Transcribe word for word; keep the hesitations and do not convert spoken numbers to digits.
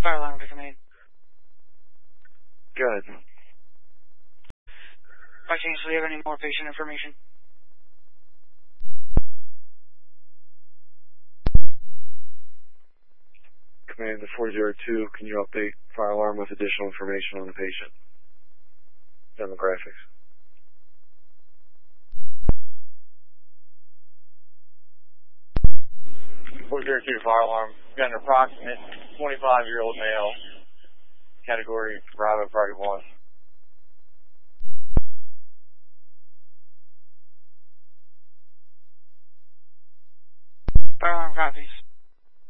Fire alarm to command. Good. By chance, do you have any more patient information? Command to four zero two, can you update fire alarm with additional information on the patient? Demographics. four zero two fire alarm. Got an approximate twenty-five-year-old male. Category Bravo Priority one. Fire alarm copies.